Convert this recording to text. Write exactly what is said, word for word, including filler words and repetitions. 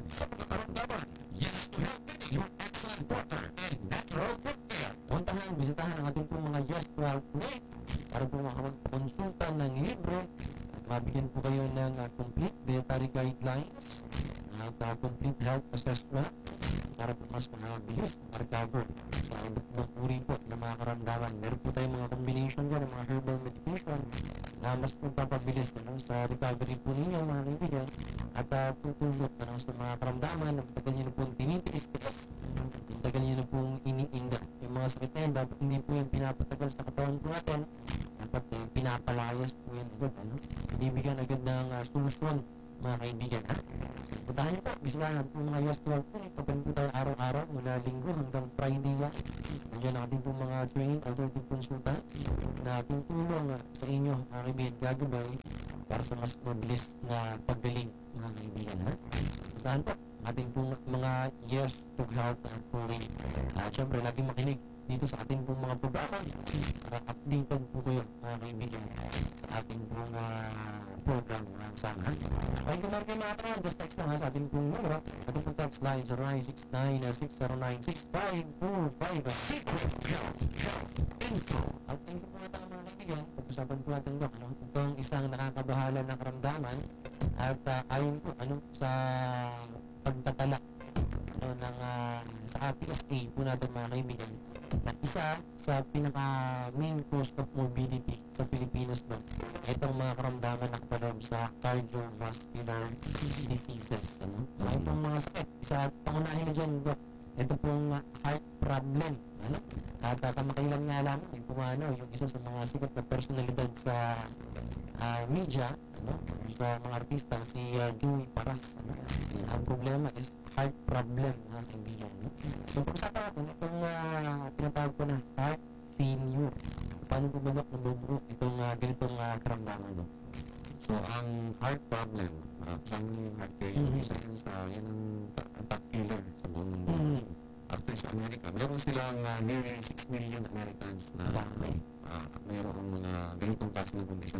sa mga karamdaman. Yes to Health Clinic, your excellent partner and natural care. Puntahan, bisitahan ang ating pong mga Yes to Health Clinic para po makakonsulta ng libre at mabigyan po kayo ng uh, complete dietary guidelines at uh, complete health assessment para po mas mabilis ma-recover sa iba't ibang uri po ng mga karamdaman. Meron po tayong mga combination dyan ng mga herbal medication na mas po papabilis ano, sa recovery po ninyo mga kaibigan at uh, tutulog ano, sa mga karamdaman na tagal nyo na pong tinitiis-tiis, tagal nyo na pong iniinda. Yung mga sakit na yan, dapat hindi po yung pinapatagal sa katawan po natin, dapat eh, pinapalayas po yan agad. Ano? Binibigyan agad ng uh, solusyon mga kaibigan. Ha? Puntahan niyo po, bisitahan po mga Yes to Health Clinic. Open po tayo araw-araw mula linggo hanggang Friday yan. Nandiyan natin po mga training alternative consultant na tutulong uh, sa inyo mga kaibigan gagabay para sa mas mabilis na paggaling mga kaibigan. Ha? Puntahan po ating pong mga Yes to Health Clinic. At syempre, laging makinig dito sa ating pong mga programa para updated po kayo mga kaibigan sa ating pong uh, program ng sana. Ay, kung meron kayo mga tanong, just text lang ha, sa ating pong numero. Ating pong text line zero nine six nine six zero nine six five two five. Secret Health, Health Info. At thank you po nga tayo mga kaibigan. Pag-usapan po natin ito. Ano? Itong isang nakakabahala na karamdaman at uh, ayon po ano, sa pagtatala ano, ng, uh, sa P S A po natin mga kaibigan na isa sa pinaka main cause of morbidity sa Pilipinas no, itong mga karamdaman na kapaloob sa cardiovascular diseases ano. Mga itong mga sakit isa pangunahin na dyan Dok, ito pong uh, heart problem ano. At uh, kamakailan nga lamang yung pumano yung isa sa mga sikat na personalidad sa uh, media ano, sa mga artista si uh, Joey Paras ano. Ang problema is heart problem mga kaibigan no? So pag-usapan natin itong uh, tinatawag ko na heart failure. Paano po ba Dok nabubuo itong uh, ganitong uh, karamdaman Dok? So, ang heart problem, uh, sa yung heart failure, Mhm. isa yun sa, yan ang ta- ang top killer sa buong mundo. Mhm. Actually, sa Amerika, meron silang uh, nearly six million Americans na Dami. uh, mayroong mga ganitong klase ng kondisyon.